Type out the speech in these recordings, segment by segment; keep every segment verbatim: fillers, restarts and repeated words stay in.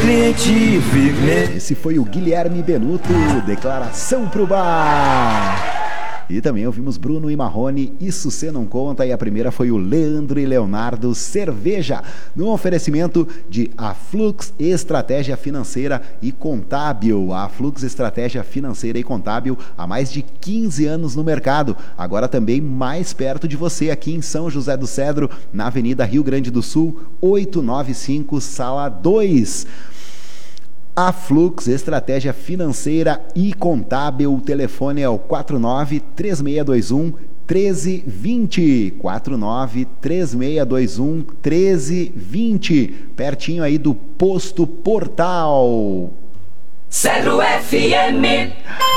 cliente firme. Esse foi o Guilherme Benuto, Declaração pro Bar. E também ouvimos Bruno e Marrone, Isso Cê Não Conta. E a primeira foi o Leandro e Leonardo, Cerveja, no oferecimento de Aflux Estratégia Financeira e Contábil. A Aflux Estratégia Financeira e Contábil há mais de quinze anos no mercado, agora também mais perto de você, aqui em São José do Cedro, na Avenida Rio Grande do Sul, oitocentos e noventa e cinco, Sala dois. Aflux Estratégia Financeira e Contábil, o telefone é o quatro nove três seis dois um um três zero dois zero, quatro nove três seis dois um um três zero dois zero, pertinho aí do Posto Portal. Cedro F M.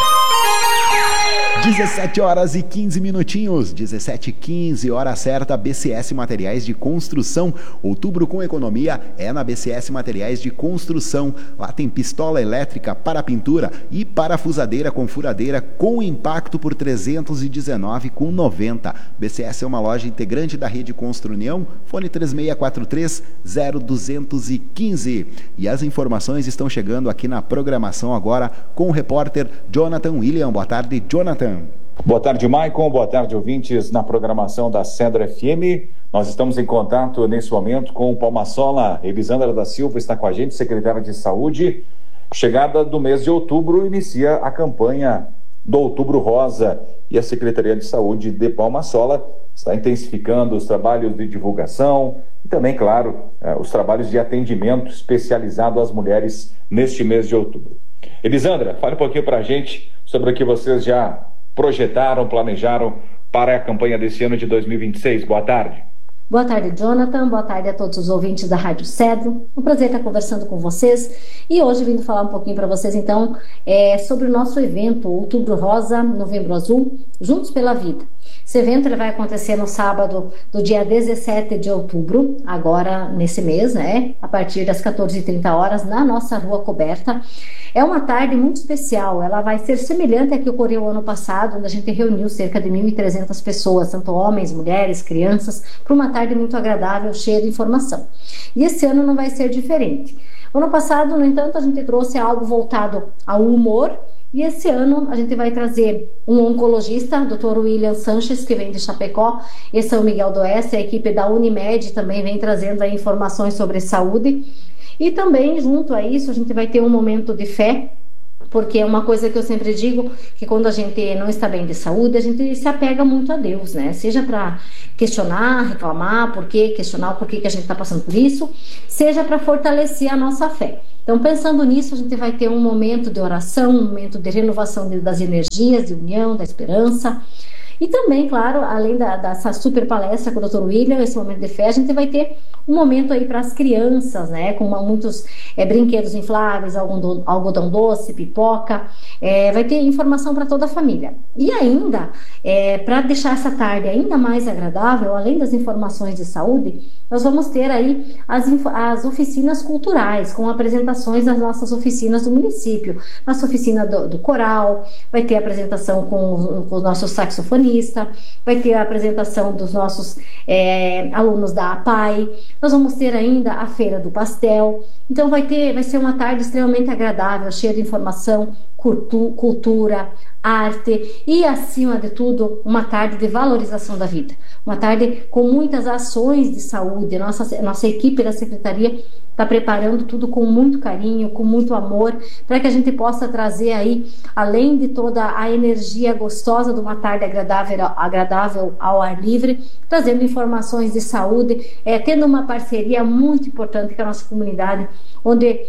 dezessete horas e quinze minutinhos, dezessete e quinze, hora certa. B C S Materiais de Construção, outubro com economia é na B C S Materiais de Construção. Lá tem pistola elétrica para pintura e parafusadeira com furadeira com impacto por trezentos e dezenove reais e noventa centavos. B C S é uma loja integrante da rede Construnião, fone três seis quatro três zero dois um cinco. E as informações estão chegando aqui na programação agora com o repórter Jonathan William. Boa tarde, Jonathan. Boa tarde, Maicon. Boa tarde, ouvintes na programação da Cedro F M. Nós estamos em contato nesse momento com o Palmasola. Elisandra da Silva está com a gente, secretária de Saúde. Chegada do mês de outubro, inicia a campanha do Outubro Rosa e a Secretaria de Saúde de Palmasola está intensificando os trabalhos de divulgação e também, claro, os trabalhos de atendimento especializado às mulheres neste mês de outubro. Elisandra, fale um pouquinho para a gente sobre o que vocês já projetaram, planejaram para a campanha desse ano de dois mil e vinte e seis. Boa tarde. Boa tarde, Jonathan. Boa tarde a todos os ouvintes da Rádio Cedro. Um prazer estar conversando com vocês. E hoje vindo falar um pouquinho para vocês, então, é, sobre o nosso evento Outubro Rosa, Novembro Azul, Juntos pela Vida. Esse evento ele vai acontecer no sábado do dia dezessete de outubro, agora nesse mês, né? A partir das quatorze e trinta horas, na nossa Rua Coberta. É uma tarde muito especial, ela vai ser semelhante à que ocorreu ano passado, onde a gente reuniu cerca de mil e trezentas pessoas, tanto homens, mulheres, crianças, para uma tarde muito agradável, cheia de informação. E esse ano não vai ser diferente. Ano passado, no entanto, a gente trouxe algo voltado ao humor, e esse ano a gente vai trazer um oncologista, doutor William Sanches, que vem de Chapecó, e São Miguel do Oeste, a equipe da Unimed também vem trazendo aí informações sobre saúde. E também, junto a isso, a gente vai ter um momento de fé, porque é uma coisa que eu sempre digo, que quando a gente não está bem de saúde, a gente se apega muito a Deus, né? Seja para questionar, reclamar, por quê, questionar o porquê que a gente está passando por isso, seja para fortalecer a nossa fé. Então, pensando nisso, a gente vai ter um momento de oração, um momento de renovação das energias, de união, da esperança. E também, claro, além da, dessa super palestra com o doutor William, esse momento de fé, a gente vai ter um momento aí para as crianças, né, com uma, muitos é, brinquedos infláveis, algodão, algodão doce, pipoca, é, vai ter informação para toda a família. E ainda, é, para deixar essa tarde ainda mais agradável, além das informações de saúde, nós vamos ter aí as, as oficinas culturais, com apresentações das nossas oficinas do município. Nossa oficina do, do coral, vai ter apresentação com, com o nosso saxofonista, vai ter a apresentação dos nossos é, alunos da A P A I, nós vamos ter ainda a Feira do Pastel. Então vai ter, vai ser uma tarde extremamente agradável, cheia de informação, cultu, cultura, arte e, acima de tudo, uma tarde de valorização da vida. Uma tarde com muitas ações de saúde. Nossa, nossa equipe da Secretaria está preparando tudo com muito carinho, com muito amor, para que a gente possa trazer aí, além de toda a energia gostosa de uma tarde agradável, agradável ao ar livre, trazendo informações de saúde, é, tendo uma parceria muito importante com a nossa comunidade, onde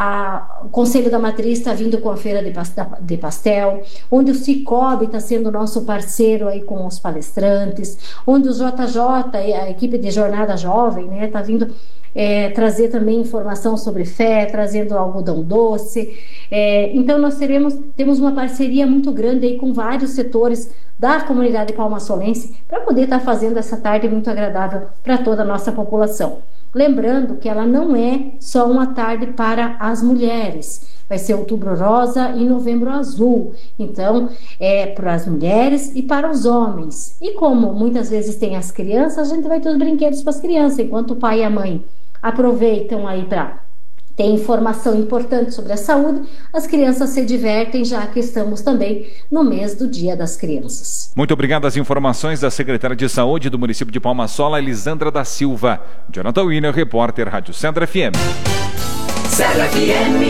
a, o Conselho da Matriz está vindo com a Feira de, de Pastel, onde o Cicobi está sendo nosso parceiro aí com os palestrantes, onde o J J, a equipe de Jornada Jovem, né, está vindo É, trazer também informação sobre fé, trazendo algodão doce. É, então nós teremos, temos uma parceria muito grande aí com vários setores da comunidade palmasolense para poder estar tá fazendo essa tarde muito agradável para toda a nossa população. Lembrando que ela não é só uma tarde para as mulheres, vai ser Outubro Rosa e Novembro Azul, então é para as mulheres e para os homens. E como muitas vezes tem as crianças, a gente vai ter os brinquedos para as crianças, enquanto o pai e a mãe aproveitam aí para tem informação importante sobre a saúde, as crianças se divertem, já que estamos também no mês do Dia das Crianças. Muito obrigado às informações da secretária de Saúde do município de Palma Sola, Elisandra da Silva. Jonathan Wiener, repórter, Rádio Cedro F M. Cedro F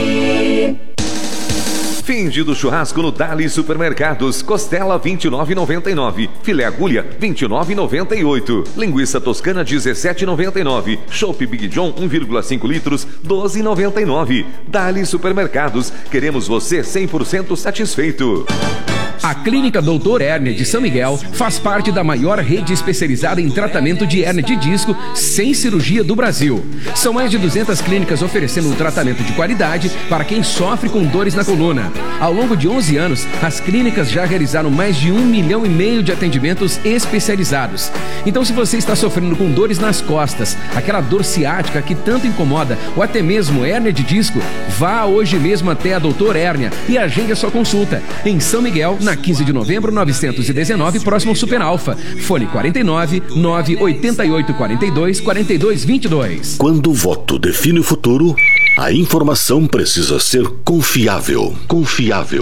M. Fim de do churrasco no Dali Supermercados. Costela vinte e nove reais e noventa e nove centavos. Filé agulha vinte e nove reais e noventa e oito centavos. Linguiça toscana dezessete reais e noventa e nove centavos. Chopp Big John um vírgula cinco litros doze reais e noventa e nove centavos. Dali Supermercados. Queremos você cem por cento satisfeito. A Clínica Doutor Hérnia de São Miguel faz parte da maior rede especializada em tratamento de hérnia de disco sem cirurgia do Brasil. São mais de duzentas clínicas oferecendo um tratamento de qualidade para quem sofre com dores na coluna. Ao longo de onze anos, as clínicas já realizaram mais de um milhão e meio de atendimentos especializados. Então, se você está sofrendo com dores nas costas, aquela dor ciática que tanto incomoda, ou até mesmo hérnia de disco, vá hoje mesmo até a Doutor Hérnia e agende a sua consulta. Em São Miguel, na quinze de novembro, novecentos e dezenove, próximo ao Super Alfa. Fone quarenta e nove, nove oito oito, quarenta e dois, quarenta e dois, vinte e dois. Quando o voto define o futuro, a informação precisa ser confiável. Confiável.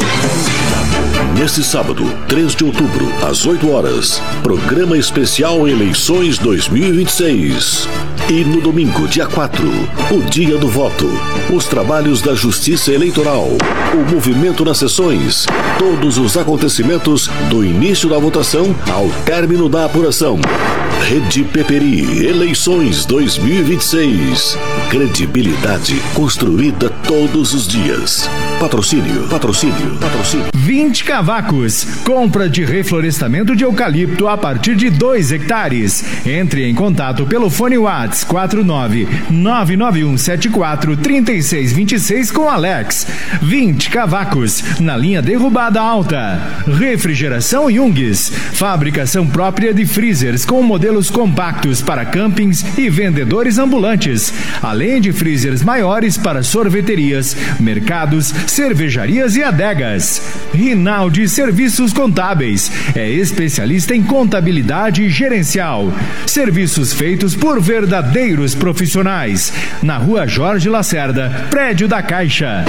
Nesse sábado, três de outubro, às oito horas, programa especial Eleições dois mil e vinte e seis. E no domingo, dia quatro, o dia do voto, os trabalhos da Justiça Eleitoral, o movimento nas sessões, todos os acontecimentos do início da votação ao término da apuração. Rede Peperi, Eleições dois mil e vinte e seis. Credibilidade construída todos os dias. Patrocínio, patrocínio, patrocínio. vinte cavacos. Compra de reflorestamento de eucalipto a partir de dois hectares. Entre em contato pelo fone WhatsApp quatro nove nove nove um sete quatro três seis dois seis com Alex. vinte cavacos. Na linha derrubada alta. Refrigeração Jungs. Fabricação própria de freezers com modelos compactos para campings e vendedores ambulantes. Além de freezers maiores para sorveterias, mercados, cervejarias e adegas. Rinaldi Serviços Contábeis. É especialista em contabilidade gerencial. Serviços feitos por verdadeiros profissionais. Na Rua Jorge Lacerda, prédio da Caixa.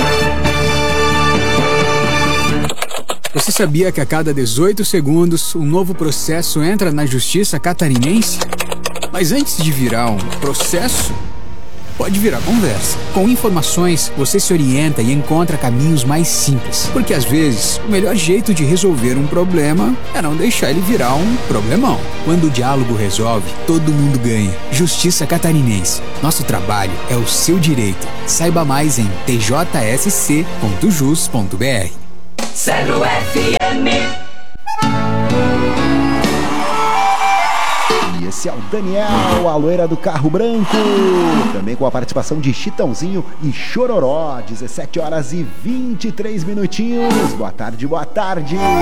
Você sabia que a cada dezoito segundos um novo processo entra na Justiça Catarinense? Mas antes de virar um processo, pode virar conversa. Com informações, você se orienta e encontra caminhos mais simples. Porque às vezes, o melhor jeito de resolver um problema é não deixar ele virar um problemão. Quando o diálogo resolve, todo mundo ganha. Justiça Catarinense. Nosso trabalho é o seu direito. Saiba mais em t j s c ponto jus ponto b r. Cedro F M. Esse é o Daniel, a loira do carro branco. Também com a participação de Chitãozinho e Chororó. dezessete horas e vinte e três minutinhos. Boa tarde, boa tarde.